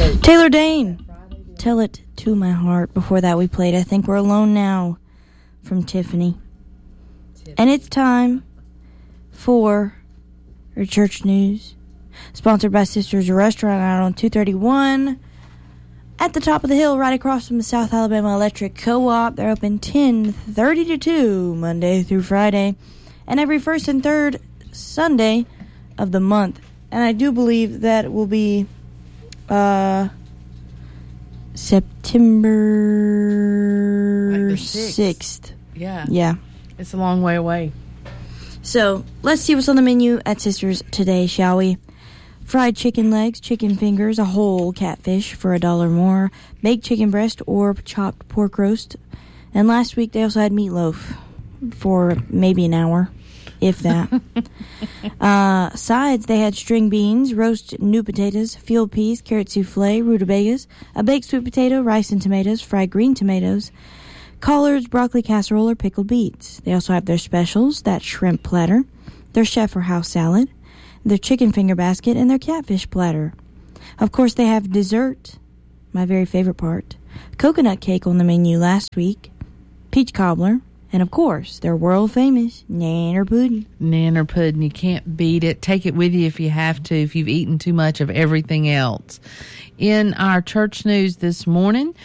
Taylor Dane, Tell It to My Heart. Before that, we played I Think We're Alone Now from Tiffany. And it's time for our church news, sponsored by Sisters Restaurant out on 231 at the top of the hill, right across from the South Alabama Electric Co-op. They're open 10:30 to 2, Monday through Friday, and every first and third Sunday of the month. And I do believe that will be September like 6th. Yeah. It's a long way away. So, let's see what's on the menu at Sisters today, shall we? Fried chicken legs, chicken fingers, a whole catfish for $1 more, baked chicken breast or chopped pork roast. And last week they also had meatloaf for maybe an hour, if that. Sides, they had string beans, roast new potatoes, field peas, carrot souffle, rutabagas, a baked sweet potato, rice and tomatoes, fried green tomatoes, collards, broccoli casserole, or pickled beets. They also have their specials, that shrimp platter, their chef or house salad, their chicken finger basket, and their catfish platter. Of course, they have dessert, my very favorite part, coconut cake on the menu last week, peach cobbler, and of course, their world-famous nanner pudding. Nanner pudding, you can't beat it. Take it with you if you have to, if you've eaten too much of everything else. In our church news this morning,